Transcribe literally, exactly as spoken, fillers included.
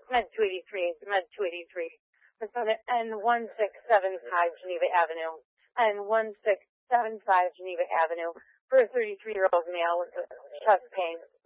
Med two eighty-three, Med two eighty-three. It's on N one six seven five Geneva Avenue, N one six seven five Geneva Avenue, for a thirty-three-year-old male with chest pain.